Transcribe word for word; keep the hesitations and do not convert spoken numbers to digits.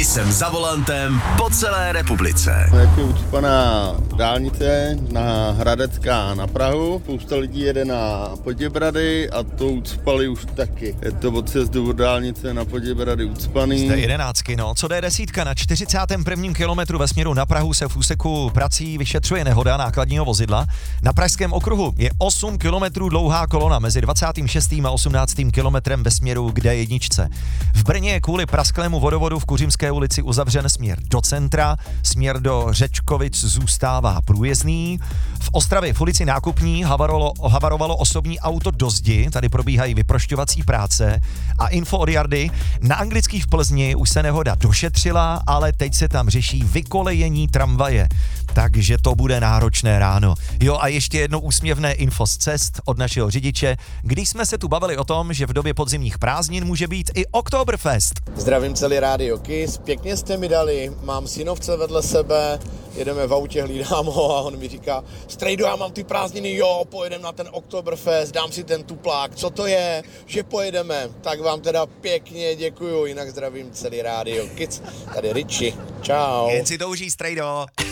Jsem za volantem po celé republice. Jak je ucpaná dálnice na Hradecká na Prahu, spousta lidí jede na Poděbrady a to ucpali už taky. Je to od sjezdu od dálnice na Poděbrady ucpaný. Jste jedenáctky, no. Co jde desítka? Na čtyřicátém prvním kilometru ve směru na Prahu se v úseku prací vyšetřuje nehoda nákladního vozidla. Na pražském okruhu je osm kilometrů dlouhá kolona mezi dvacátým šestým a osmnáctým kilometrem ve směru k D jedna. V Brně je kvůli prasklému vodovodu v Kuřimské ulici uzavřen směr do centra, směr do Řečkovic zůstává průjezdný. V Ostravě v ulici Nákupní havarovalo, havarovalo osobní auto do zdi, tady probíhají vyprošťovací práce a info od Jardy. Na Anglický v Plzni už se nehoda došetřila, ale teď se tam řeší vykolejení tramvaje, takže to bude náročné ráno. Jo, a ještě jedno úsměvné info z cest od našeho řidiče, když jsme se tu bavili o tom, že v době podzimních prázdnin může být i Oktoberfest. Zdravím celý Rádio Kiss, pěkně jste mi dali, mám synovce vedle sebe, jedeme v autě, hlídám ho a on mi říká, strejdu, já mám ty prázdniny, jo, pojedeme na ten Oktoberfest, dám si ten tuplák, co to je, že pojedeme, tak vám teda pěkně děkuju, jinak zdravím celý Rádio Kiss, tady Richie, čau. Jen si to užij, strejdo.